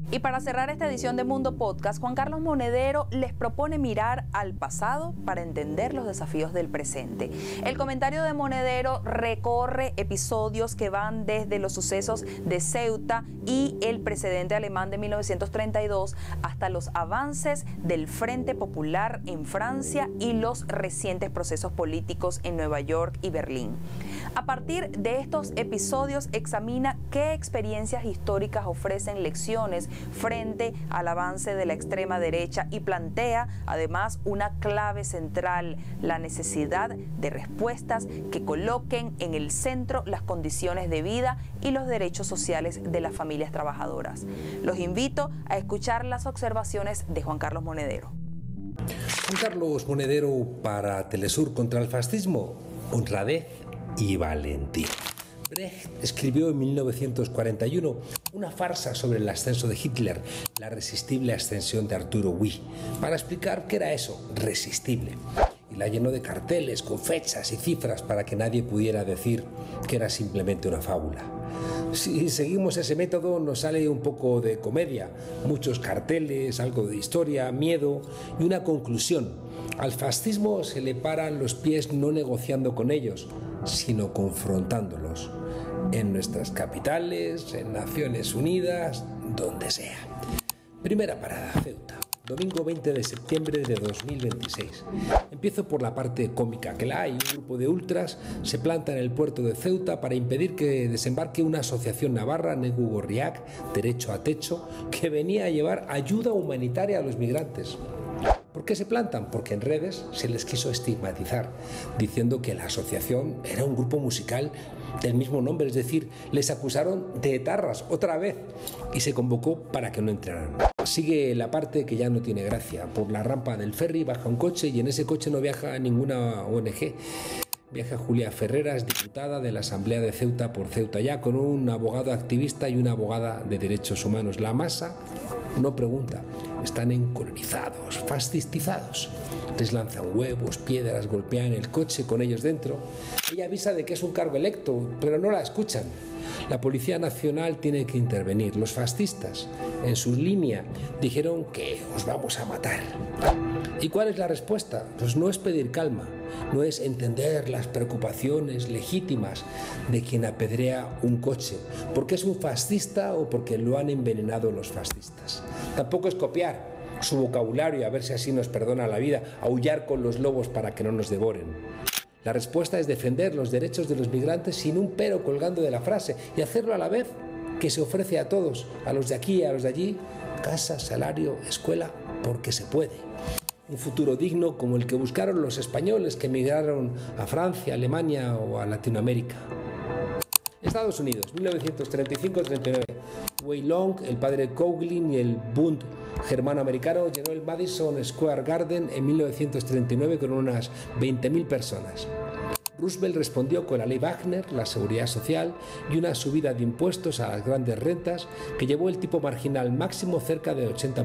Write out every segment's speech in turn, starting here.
Y para cerrar esta edición de Mundo Podcast, Juan Carlos Monedero les propone mirar al pasado para entender los desafíos del presente. El comentario de Monedero recorre episodios que van desde los sucesos de Ceuta y el precedente alemán de 1932 hasta los avances del Frente Popular en Francia y los recientes procesos políticos en Nueva York y Berlín. A partir de estos episodios examina qué experiencias históricas ofrecen lecciones frente al avance de la extrema derecha y plantea además una clave central: la necesidad de respuestas que coloquen en el centro las condiciones de vida y los derechos sociales de las familias trabajadoras. Los invito a escuchar las observaciones de Juan Carlos Monedero. Juan Carlos Monedero para Telesur contra el fascismo: honradez y valentía. Brecht escribió en 1941 una farsa sobre el ascenso de Hitler, la resistible ascensión de Arturo Huy, para explicar qué era eso, resistible. Y la llenó de carteles con fechas y cifras para que nadie pudiera decir que era simplemente una fábula. Si seguimos ese método nos sale un poco de comedia, muchos carteles, algo de historia, miedo y una conclusión: al fascismo se le paran los pies no negociando con ellos, sino confrontándolos, en nuestras capitales, en Naciones Unidas, donde sea. Primera parada, Ceuta, domingo 20 de septiembre de 2026. Empiezo por la parte cómica, que la hay. Un grupo de ultras se planta en el puerto de Ceuta para impedir que desembarque una asociación navarra, Negu Gorriak, Derecho a Techo, que venía a llevar ayuda humanitaria a los migrantes. ¿Por qué se plantan? Porque en redes se les quiso estigmatizar, diciendo que la asociación era un grupo musical del mismo nombre, es decir, les acusaron de etarras otra vez y se convocó para que no entraran. Sigue la parte que ya no tiene gracia. Por la rampa del ferry baja un coche y en ese coche no viaja ninguna ONG. Viaja Julia Ferreras, diputada de la Asamblea de Ceuta por Ceuta Ya, con un abogado activista y una abogada de derechos humanos. La masa no pregunta, están encolonizados, fascistizados. Les lanzan huevos, piedras, golpean el coche con ellos dentro. Ella avisa de que es un cargo electo, pero no la escuchan. La Policía Nacional tiene que intervenir. Los fascistas, en su línea, dijeron que os vamos a matar. ¿Y cuál es la respuesta? Pues no es pedir calma, no es entender las preocupaciones legítimas de quien apedrea un coche, porque es un fascista o porque lo han envenenado los fascistas. Tampoco es copiar su vocabulario, a ver si así nos perdona la vida, aullar con los lobos para que no nos devoren. La respuesta es defender los derechos de los migrantes sin un pero colgando de la frase, y hacerlo a la vez que se ofrece a todos, a los de aquí y a los de allí, casa, salario, escuela, porque se puede. Un futuro digno como el que buscaron los españoles que emigraron a Francia, Alemania o a Latinoamérica. Estados Unidos, 1935-39. Huey Long, el padre Coughlin y el Bund germano-americano llenó el Madison Square Garden en 1939 con unas 20.000 personas. Roosevelt respondió con la ley Wagner, la seguridad social y una subida de impuestos a las grandes rentas que llevó el tipo marginal máximo cerca del 80%.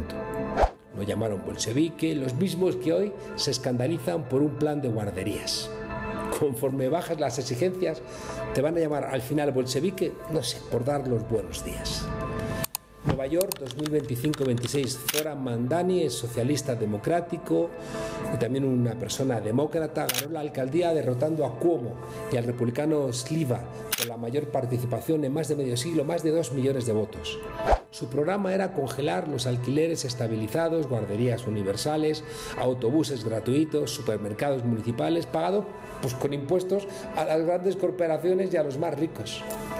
Lo llamaron bolchevique, los mismos que hoy se escandalizan por un plan de guarderías. Conforme bajas las exigencias, te van a llamar al final bolchevique, no sé, por dar los buenos días. Nueva York, 2025-26. Zoran Mandani es socialista democrático y también una persona demócrata. Ganó la alcaldía derrotando a Cuomo y al republicano Sliva con la mayor participación en más de medio siglo, más de 2 millones de votos. Su programa era congelar los alquileres estabilizados, guarderías universales, autobuses gratuitos, supermercados municipales, pagado pues con impuestos a las grandes corporaciones y a los más ricos.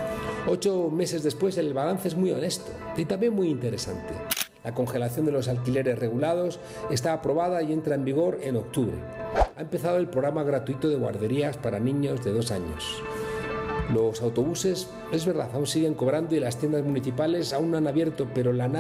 8 meses después el balance es muy honesto y también muy interesante. La congelación de los alquileres regulados está aprobada y entra en vigor en octubre. Ha empezado el programa gratuito de guarderías para niños de 2 años. Los autobuses, es verdad, aún siguen cobrando y las tiendas municipales aún no han abierto, pero la